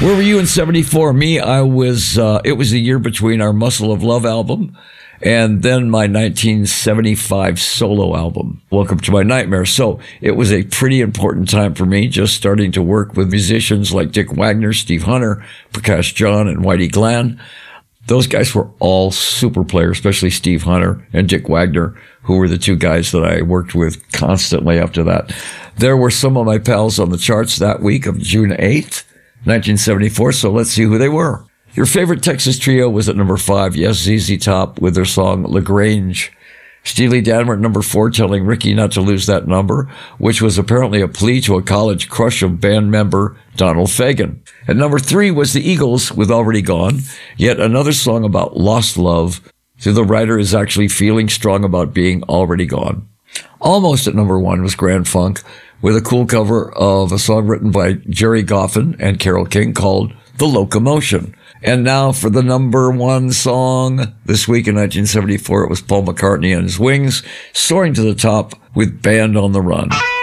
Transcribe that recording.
Where were you in 74? Me, I was, it was the year between our Muscle of Love album and then my 1975 solo album, Welcome to My Nightmare. So it was a pretty important time for me, just starting to work with musicians like Dick Wagner, Steve Hunter, Prakash John, and Whitey Glenn. Those guys were all super players, especially Steve Hunter and Dick Wagner, who were the two guys that I worked with constantly after that. There were some of my pals on the charts that week of June 8th, 1974, so let's see who they were. Your favorite Texas trio was at number 5, yes, ZZ Top, with their song LaGrange. Steely Dan were at number 4, telling Ricky not to lose that number, which was apparently a plea to a college crush of band member Donald Fagen. At number 3 was the Eagles with Already Gone, yet another song about lost love, so the writer is actually feeling strong about being already gone. Almost at number 1 was Grand Funk, with a cool cover of a song written by Jerry Goffin and Carole King called The Locomotion. And now for the number 1 song this week in 1974, it was Paul McCartney and his Wings, soaring to the top with Band on the Run.